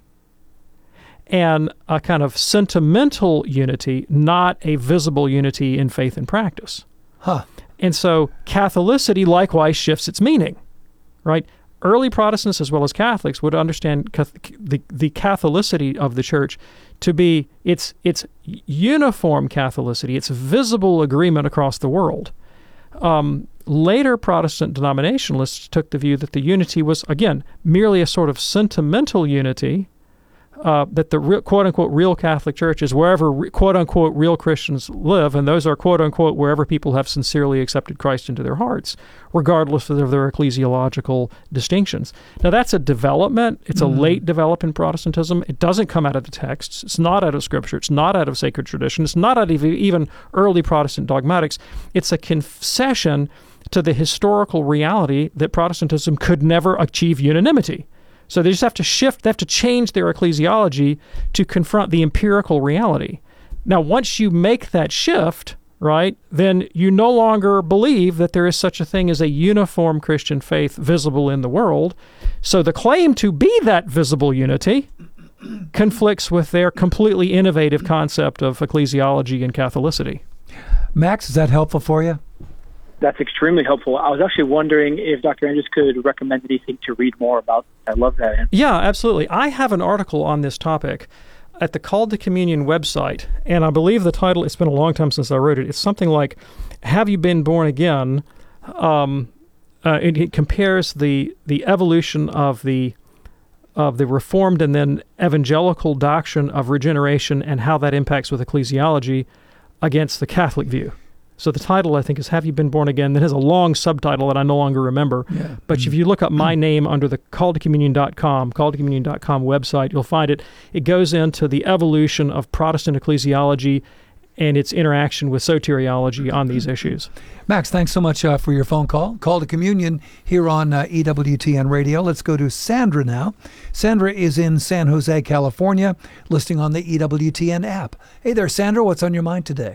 and a kind of sentimental unity, not a visible unity in faith and practice. Huh. And so Catholicity likewise shifts its meaning, right? Early Protestants as well as Catholics would understand the, the Catholicity of the church to be its, its uniform Catholicity, its visible agreement across the world. Um, later Protestant denominationalists took the view that the unity was, again, merely a sort of sentimental unity, Uh, that the real, quote-unquote real Catholic Church is wherever re, quote-unquote real Christians live, and those are quote-unquote wherever people have sincerely accepted Christ into their hearts, regardless of their ecclesiological distinctions. Now, that's a development. It's mm-hmm. a late development in Protestantism. It doesn't come out of the texts. It's not out of Scripture. It's not out of sacred tradition. It's not out of even early Protestant dogmatics. It's a concession to the historical reality that Protestantism could never achieve unanimity. So they just have to shift, they have to change their ecclesiology to confront the empirical reality. Now, once you make that shift, right, then you no longer believe that there is such a thing as a uniform Christian faith visible in the world. So the claim to be that visible unity conflicts with their completely innovative concept of ecclesiology and Catholicity. Max, is that helpful for you? That's extremely helpful. I was actually wondering if Doctor Andrews could recommend anything to read more about. I love that answer. Yeah, absolutely. I have an article on this topic at the Called to Communion website, and I believe the title, it's been a long time since I wrote it, it's something like, Have You Been Born Again? Um, uh, it, it compares the, the evolution of the of the Reformed and then evangelical doctrine of regeneration and how that impacts with ecclesiology against the Catholic view. So the title, I think, is Have You Been Born Again? That has a long subtitle that I no longer remember. Yeah. But mm-hmm. if you look up my name under the call to communion dot com, call to communion dot com website, you'll find it. It goes into the evolution of Protestant ecclesiology and its interaction with soteriology on these issues. Max, thanks so much uh, for your phone call. Call to Communion here on uh, E W T N Radio. Let's go to Sandra now. Sandra is in San Jose, California, listening on the E W T N app. Hey there, Sandra. What's on your mind today?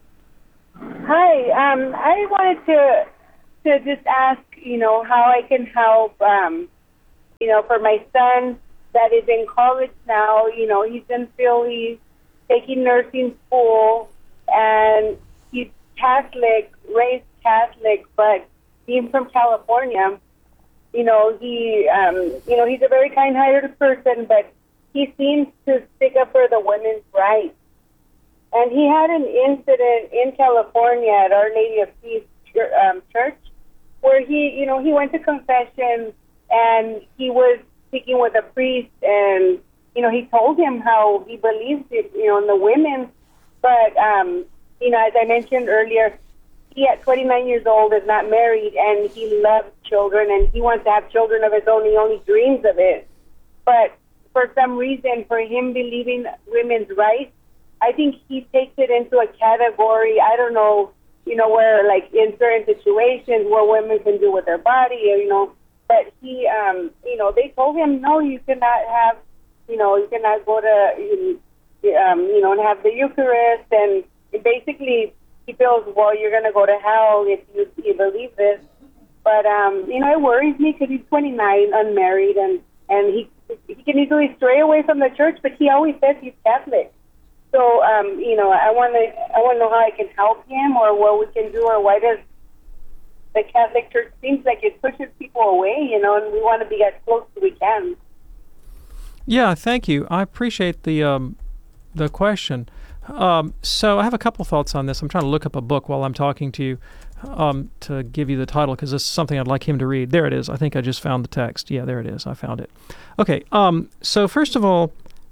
Hi. Um, I wanted to to just ask, you know, how I can help, um, you know, for my son that is in college now. You know, he's in Philly, taking nursing school, and he's Catholic, raised Catholic, but being from California, you know, he, um, you know, he's a very kind-hearted person, but he seems to stick up for the women's rights. And he had an incident in California at Our Lady of Peace um, Church where he, you know, he went to confession and he was speaking with a priest, and you know, he told him how he believes it, you know, in the women. But, um, you know, as I mentioned earlier, he at twenty-nine years old is not married, and he loves children, and he wants to have children of his own. He only dreams of it. But for some reason, for him believing women's rights, I think he takes it into a category, I don't know, you know, where, like, in certain situations where women can do with their body, you know. But he, um, you know, they told him, no, you cannot have, you know, you cannot go to, um, you know, and have the Eucharist. And basically, he feels, well, you're going to go to hell if you, you believe this. But, um, you know, it worries me because he's twenty-nine, unmarried, and, and he he can easily stray away from the church, but he always says he's Catholic. So, um, you know, I want to I want to know how I can help him, or what we can do, or why does the Catholic Church seems like it pushes people away, you know, and we want to be as close as we can. Yeah, thank you. I appreciate the um, the question. Um, so I have a couple thoughts on this. I'm trying to look up a book while I'm talking to you um, to give you the title, because this is something I'd like him to read. There it is. I think I just found the text. Yeah, there it is. I found it. Okay. Um, so first of all,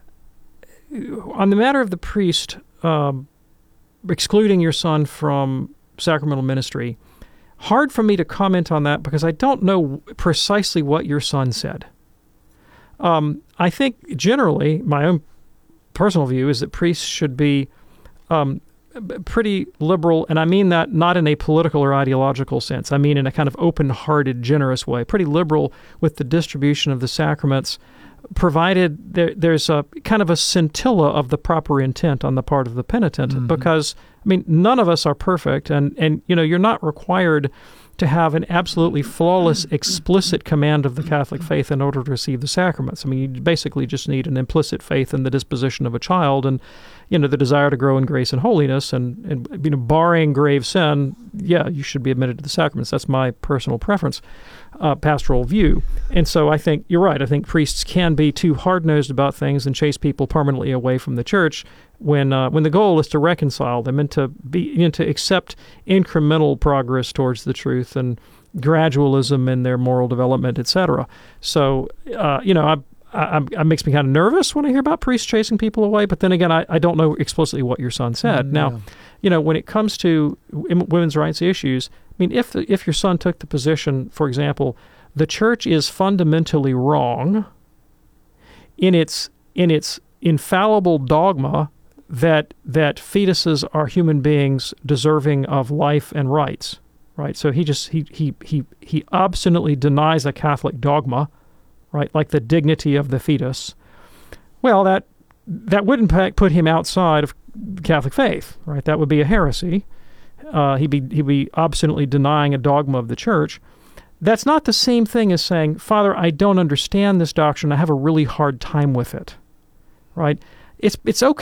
on the matter of the priest um, excluding your son from sacramental ministry, hard for me to comment on that because I don't know precisely what your son said. Um, I think generally my own personal view is that priests should be um, pretty liberal, and I mean that not in a political or ideological sense. I mean in a kind of open-hearted, generous way, pretty liberal with the distribution of the sacraments, provided there, there's a kind of a scintilla of the proper intent on the part of the penitent. Mm-hmm. Because, I mean, none of us are perfect, and, and you know, you're not required to have an absolutely flawless, explicit command of the Catholic faith in order to receive the sacraments. I mean, you basically just need an implicit faith in the disposition of a child and, you know, the desire to grow in grace and holiness. And, and you know, barring grave sin, yeah, you should be admitted to the sacraments. That's my personal preference, uh, pastoral view. And so I think you're right. I think priests can be too hard-nosed about things and chase people permanently away from the church when uh, when the goal is to reconcile them and to be you know, to accept incremental progress towards the truth and gradualism in their moral development, et cetera. So, uh, you know, I, I, I, it makes me kind of nervous when I hear about priests chasing people away. But then again, I, I don't know explicitly what your son said. Mm, now, yeah. you know, when it comes to women's rights issues, I mean, if the, if your son took the position, for example, the church is fundamentally wrong in its in its infallible dogma that that fetuses are human beings deserving of life and rights, right? So he just he he he he obstinately denies a Catholic dogma, right? Like the dignity of the fetus. Well, that that wouldn't put him outside of Catholic faith, right? That would be a heresy. Uh, he'd be he'd be obstinately denying a dogma of the church. That's not the same thing as saying, Father, I don't understand this doctrine. I have a really hard time with it, right? It's it's okay